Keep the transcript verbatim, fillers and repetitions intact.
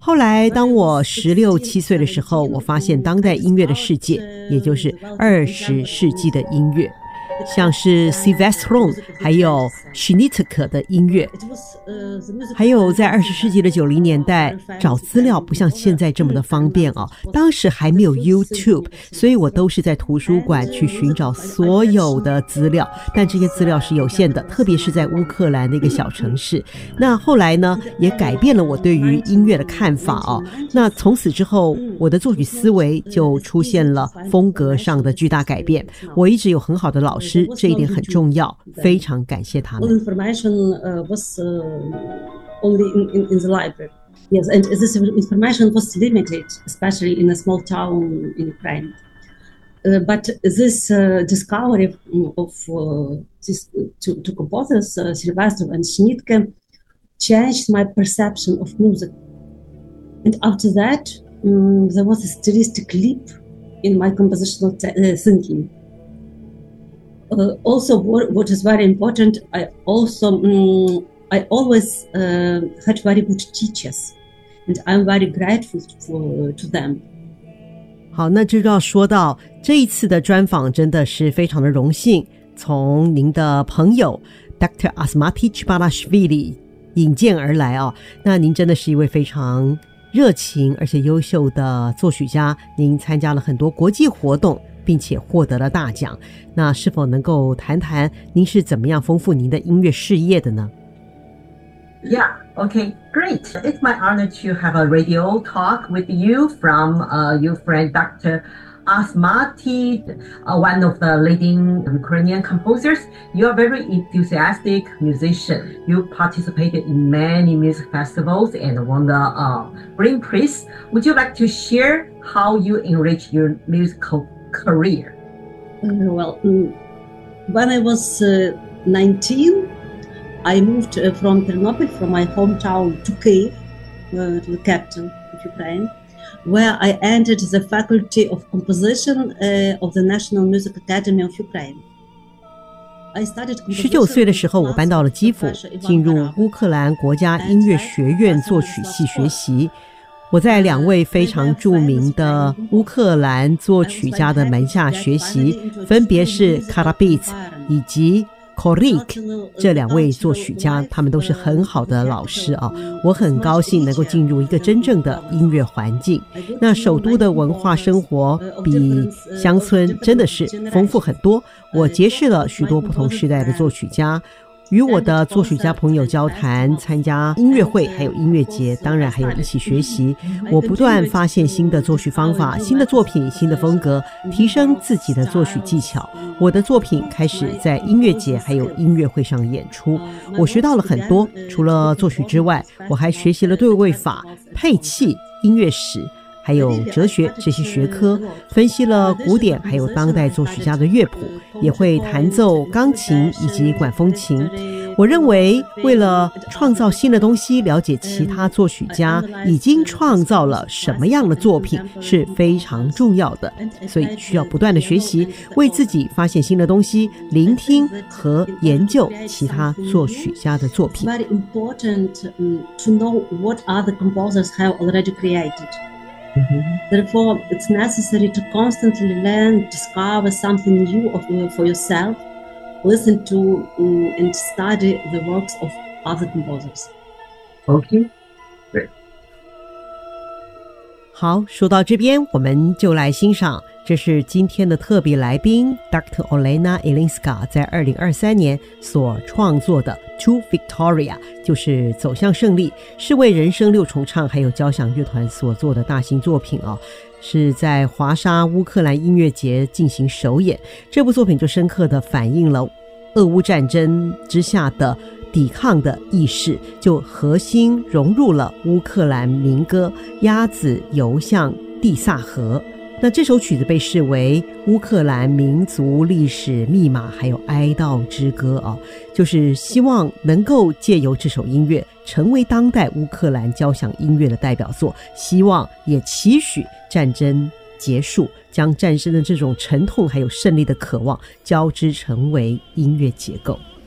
后来当我十六七岁的时候，我发现当代音乐的世界，也就是二十世纪的音乐，像是 Silvestron 还有 Schnittke 的音乐，还有在二十世纪的九零年代找资料不像现在这么的方便哦，当时还没有 YouTube， 所以我都是在图书馆去寻找所有的资料，但这些资料是有限的，特别是在乌克兰那个小城市。那后来呢，也改变了我对于音乐的看法哦。那从此之后，我的作曲思维就出现了风格上的巨大改变。我一直有很好的老师，这一点很重要，非常感谢他们。 All information uh, was uh, only in, in, in the library. Yes, and this information was limited, especially in a small town in Ukraine. Uh, but this uh, discovery of uh, these two, two composers, uh, Silvestro and Schnittke, changed my perception of music. And after that, um, there was a stylistic leap in my compositional t- uh, thinking.Uh, also, what, what is very important, I also, um, I always uh, had very good teachers, and I'm very grateful for, to them. 好，那就要说到这一次的专访真的是非常的荣幸，从您的朋友 Doctor Asmati Chbalashvili 引荐而来哦。那您真的是一位非常热情而且优秀的作曲家，您参加了很多国际活动，并且获得了大奖。那是否能够谈谈您是怎么样丰富您的音乐事业的呢？ Yeah, okay, great. It's my honor to have a radio talk with you from uh, your friend Doctor Asmati, uh, one of the leading Ukrainian composers. You are a very enthusiastic musician. You participated in many music festivals and won the uh, Green Prize. Would you like to share how you enrich your musical career? Uh, well, um, when I was uh, nineteen, I moved uh, from Ternopil, from my hometown, to Kyiv, uh, to the capital of Ukraine, where I entered the Faculty of Composition uh, of the National Music Academy of Ukraine. 十九岁的时候，我搬到了基辅，进入乌克兰国家音乐学院作曲系学习。我在两位非常著名的乌克兰作曲家的门下学习，分别是 Karabits 以及 Korik 这两位作曲家，他们都是很好的老师啊。我很高兴能够进入一个真正的音乐环境。那首都的文化生活比乡村真的是丰富很多，我结识了许多不同时代的作曲家，与我的作曲家朋友交谈，参加音乐会还有音乐节，当然还有一起学习。我不断发现新的作曲方法，新的作品，新的风格，提升自己的作曲技巧。我的作品开始在音乐节还有音乐会上演出，我学到了很多。除了作曲之外，我还学习了对位法、配器、音乐史还有哲学这些学科，分析了古典还有当代作曲家的乐谱，也会弹奏钢琴以及管风琴。我认为为了创造新的东西，了解其他作曲家已经创造了什么样的作品是非常重要的，所以需要不断的学习，为自己发现新的东西，聆听和研究其他作曲家的作品。 It's very important um, to know what other composers have already created.Mm-hmm. Therefore, it's necessary to constantly learn, discover something new of, uh, for yourself, listen to um, and study the works of other composers. Okay, great. 好，说到这边，我们就来欣赏，这是今天的特别来宾 Doctor Olena Ilinska 在二零二三年所创作的 To Victoria， 就是走向胜利，是为人声六重唱还有交响乐团所做的大型作品哦，是在华沙乌克兰音乐节进行首演。这部作品就深刻地反映了俄乌战争之下的抵抗的意识，就核心融入了乌克兰民歌《鸭子游向蒂萨河》。那这首曲子被视为乌克兰民族历史密码还有哀悼之歌啊，就是希望能够借由这首音乐成为当代乌克兰交响音乐的代表作，希望也期许战争结束，将战争的这种沉痛还有胜利的渴望交织成为音乐结构。